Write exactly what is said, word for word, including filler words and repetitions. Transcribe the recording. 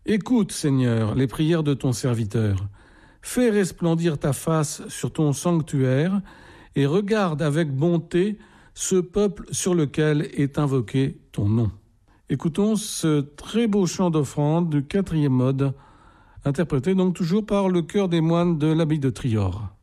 Écoute, Seigneur, les prières de ton serviteur. Fais resplendir ta face sur ton sanctuaire et regarde avec bonté ce peuple sur lequel est invoqué ton nom. Écoutons ce très beau chant d'offrande du quatrième mode, interprété donc toujours par le chœur des moines de l'abbaye de Trior.